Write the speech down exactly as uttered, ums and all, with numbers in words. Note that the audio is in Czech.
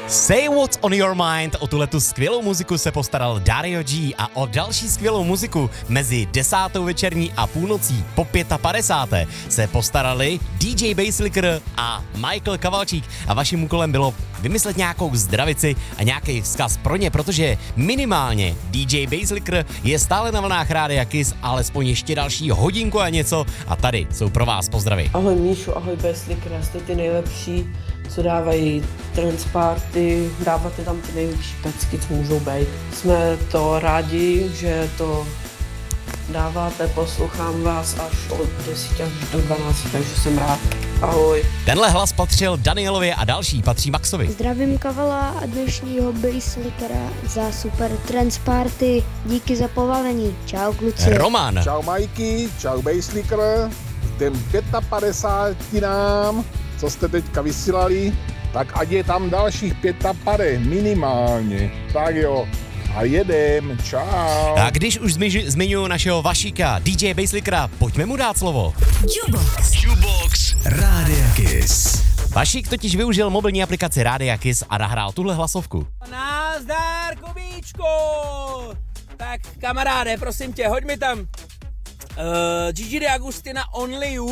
Say What's on Your Mind, o tuhletu skvělou muziku se postaral Dario G a o další skvělou muziku mezi desátou večerní a půlnocí po padesáté páté se postarali D J Basslicker a Michael Kavalčík a vaším úkolem bylo vymyslet nějakou zdravici a nějaký vzkaz pro ně, protože minimálně D J Basslicker je stále na vlnách Rádia Kiss alespoň ještě další hodinku a něco a tady jsou pro vás pozdravy. Ahoj Míšu, ahoj Basslicker, jste ty nejlepší, co dávají trance party, dáváte tam ty nejlepší pecky, co můžou být. Jsme to rádi, že to dáváte, poslouchám vás až od deseti až do dvanácti, takže jsem rád. Ahoj. Tenhle hlas patřil Danielovi a další patří Maxovi. Zdravím Kavala a dnešního Basslickera za super trance party. Díky za povalení. Čau kluci. Roman. Čau Majky, čau Basslicker. Těm pětapadesátínám, co jste teďka vysílali, tak ať je tam dalších pětapade minimálně. Tak jo. A jedem, čau. A když už zmiňu, zmiňuji našeho Vašíka, D J Basslickera, pojďme mu dát slovo. Jukebox. Jukebox Rádia Kiss. Vašík totiž využil mobilní aplikaci Rádia Kiss a nahrál tuhle hlasovku. Nazdar, Kubíčku! Tak kamaráde, prosím tě, hoď mi tam uh, Gigi D'Agustina Only You.